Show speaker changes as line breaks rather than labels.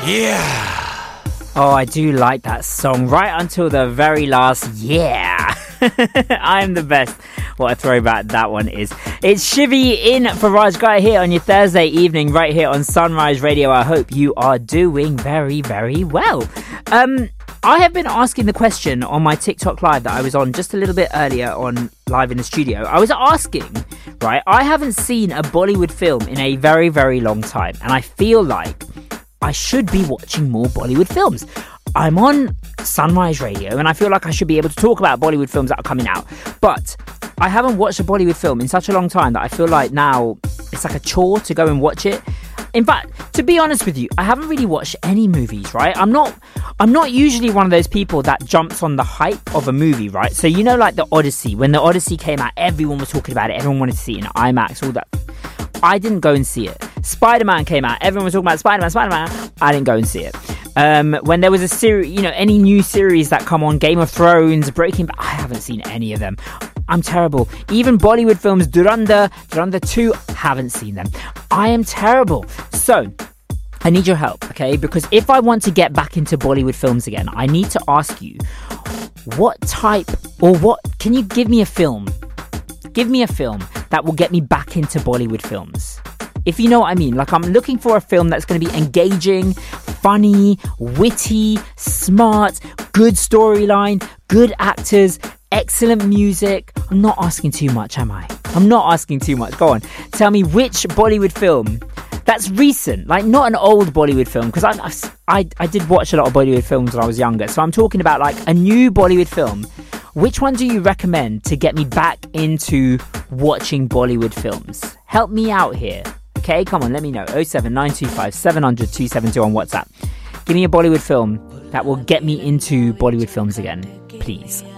Oh, I do like that song right until the very last I'm the best. What a throwback that one is. It's Shivy in for Raj Guy here on your Thursday evening right here on Sunrise Radio. I hope you are doing very, very well. I have been asking the question on my TikTok live that I was on just a little bit earlier on live in the studio. I was asking, right, I haven't seen a Bollywood film in a very, very long time, and I feel like I should be watching more Bollywood films. I'm on Sunrise Radio and I feel like I should be able to talk about Bollywood films that are coming out, but I haven't watched a Bollywood film in such a long time that I feel like now it's like a chore to go and watch it. In fact, to be honest with you, I haven't really watched any movies, right? I'm not usually one of those people that jumps on the hype of a movie, right? So you know, like the Odyssey, when the Odyssey came out, everyone was talking about it, everyone wanted to see it in IMAX, all that. I didn't go and see it. Spider-Man came out, everyone was talking about Spider-Man. I didn't go and see it. When there was a series, you know, any new series that come on, Game of Thrones, Breaking Bad, I haven't seen any of them. I'm terrible. Even Bollywood films, Durandar 2, haven't seen them. I am terrible. So, I need your help, okay? Because if I want to get back into Bollywood films again, I need to ask you, can you give me a film? Give me a film that will get me back into Bollywood films. If you know what I mean. Like, I'm looking for a film that's going to be engaging, funny, witty, smart, good storyline, good actors, excellent music. I'm not asking too much, am I? I'm not asking too much. Go on. Tell me which Bollywood film that's recent, like not an old Bollywood film, because I did watch a lot of Bollywood films when I was younger. So I'm talking about like a new Bollywood film. Which one do you recommend to get me back into watching Bollywood films? Help me out here. Okay, come on, let me know. 07925 700 272 on WhatsApp. Give me a Bollywood film that will get me into Bollywood films again, please.